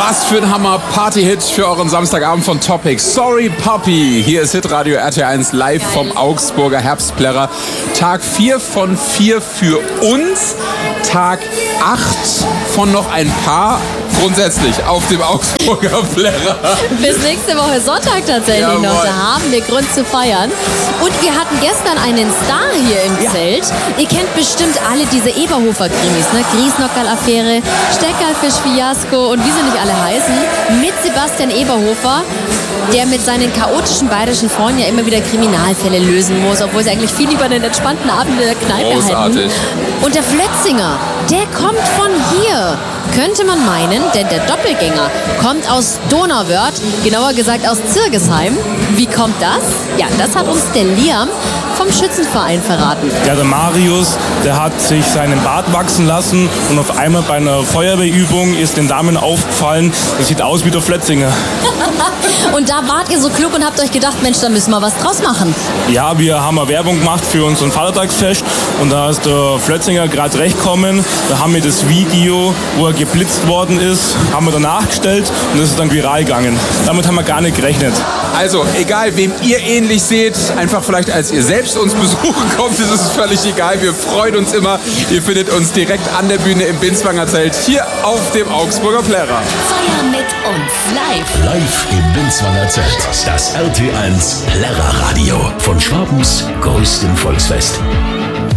Was für ein Hammer-Party-Hit für euren Samstagabend von Topic. Sorry Poppy. Hier ist Hitradio RT1 live vom Augsburger Herbstplärrer. Tag 4 von 4 für uns. Tag 8 von noch ein paar. Grundsätzlich auf dem Augsburger Plärrer. Bis nächste Woche Sonntag tatsächlich noch. Da haben wir Grund zu feiern. Und wir hatten gestern einen Star hier im Zelt. Ihr kennt bestimmt alle diese Eberhofer-Krimis, ne? Griesnockerl-Affäre, Steckerlfisch-Fiasko und wie sie nicht alle heißen. Mit Sebastian Eberhofer, der mit seinen chaotischen bayerischen Freunden ja immer wieder Kriminalfälle lösen muss, obwohl sie eigentlich viel lieber einen entspannten Abend in der Kneipe hätten. Und der Flötzinger, der kommt von hier. Könnte man meinen, denn der Doppelgänger kommt aus Donauwörth, genauer gesagt aus Zirgesheim. Wie kommt das? Ja, das hat uns der Liam vom Schützenverein verraten. Ja, der Marius, der hat sich seinen Bart wachsen lassen und auf einmal bei einer Feuerwehrübung ist den Damen aufgefallen, das sieht aus wie der Flötzinger. Und da wart ihr so klug und habt euch gedacht, Mensch, da müssen wir was draus machen. Ja, wir haben eine Werbung gemacht für unseren Vatertagsfest und da ist der Flötzinger gerade recht gekommen. Da haben wir das Video, wo er geblitzt worden ist, haben wir danach gestellt und das ist dann viral gegangen. Damit haben wir gar nicht gerechnet. Also, egal wem ihr ähnlich seht, einfach vielleicht als ihr selbst uns besuchen kommt, ist es völlig egal. Wir freuen uns immer. Ihr findet uns direkt an der Bühne im Binswanger Zelt hier auf dem Augsburger Plärrer. Feier mit uns live. Live im Binswanger Zelt. Das RT1 Plärrer Radio von Schwabens größtem Volksfest.